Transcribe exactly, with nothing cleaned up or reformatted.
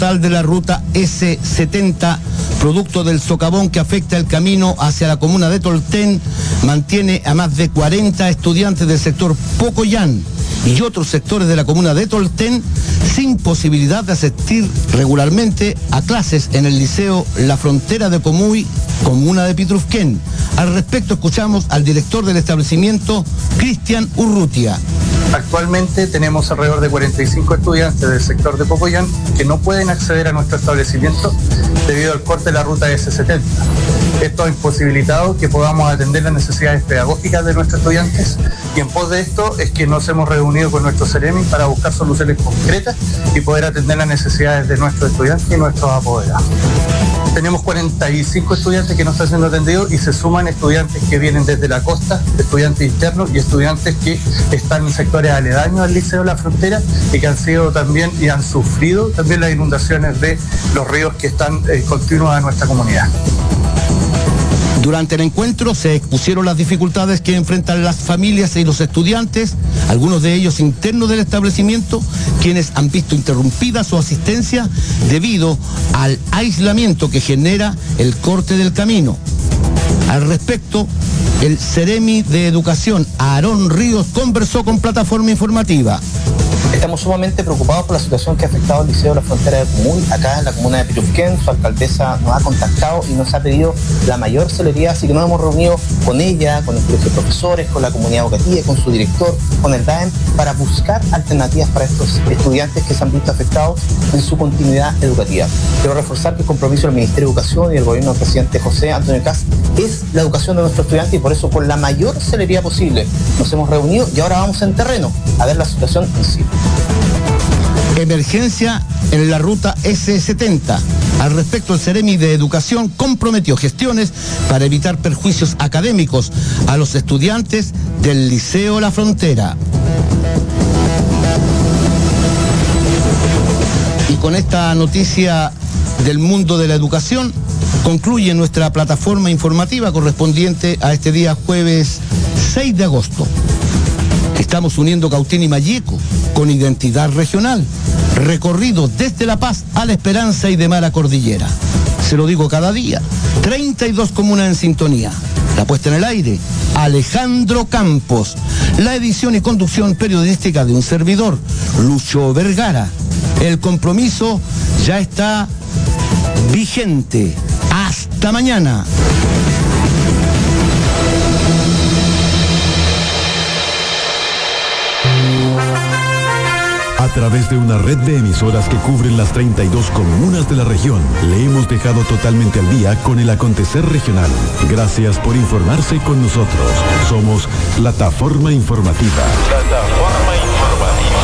total de la ruta ese setenta, producto del socavón que afecta el camino hacia la comuna de Tolten, mantiene a más de cuarenta estudiantes del sector Pocoyán y otros sectores de la comuna de Tolten sin posibilidad de asistir regularmente a clases en el Liceo La Frontera de Comuy, comuna de Pitrufquén. Al respecto escuchamos al director del establecimiento, Cristian Urrutia. Actualmente tenemos alrededor de cuarenta y cinco estudiantes del sector de Pocoyán que no pueden acceder a nuestro establecimiento debido al corte de la ruta ese setenta. Esto ha imposibilitado que podamos atender las necesidades pedagógicas de nuestros estudiantes, y en pos de esto es que nos hemos reunido con nuestro Ceremi para buscar soluciones concretas y poder atender las necesidades de nuestros estudiantes y nuestros apoderados. Tenemos cuarenta y cinco estudiantes que no están siendo atendidos y se suman estudiantes que vienen desde la costa, estudiantes internos y estudiantes que están en sectores aledaños al Liceo La Frontera y que han sido también y han sufrido también las inundaciones de los ríos que están eh, continuas a nuestra comunidad. Durante el encuentro se expusieron las dificultades que enfrentan las familias y los estudiantes, algunos de ellos internos del establecimiento, quienes han visto interrumpida su asistencia debido al aislamiento que genera el corte del camino. Al respecto, el Ceremi de Educación, Aarón Ríos, conversó con Plataforma Informativa. Estamos sumamente preocupados por la situación que ha afectado al Liceo La Frontera de Comuy, acá en la comuna de Pitrufquén. Su alcaldesa nos ha contactado y nos ha pedido la mayor celeridad, así que nos hemos reunido con ella, con el colegio de profesores, con la comunidad educativa, con su director, con el D A E M, para buscar alternativas para estos estudiantes que se han visto afectados en su continuidad educativa. Quiero reforzar que el compromiso del Ministerio de Educación y del gobierno del presidente José Antonio Kast es la educación de nuestros estudiantes, y por eso con la mayor celeridad posible nos hemos reunido y ahora vamos en terreno a ver la situación en sí. Emergencia en la ruta ese setenta. Al respecto, el Ceremi de Educación comprometió gestiones para evitar perjuicios académicos a los estudiantes del Liceo La Frontera. Y con esta noticia del mundo de la educación, concluye nuestra plataforma informativa correspondiente a este día jueves seis de agosto. Estamos uniendo Cautín y Malleco con identidad regional. Recorrido desde La Paz a La Esperanza y de Mara Cordillera. Se lo digo cada día. treinta y dos comunas en sintonía. La puesta en el aire, Alejandro Campos. La edición y conducción periodística de un servidor, Lucho Vergara. El compromiso ya está vigente. Hasta mañana. A través de una red de emisoras que cubren las treinta y dos comunas de la región, le hemos dejado totalmente al día con el acontecer regional. Gracias por informarse con nosotros. Somos Plataforma Informativa. Plataforma.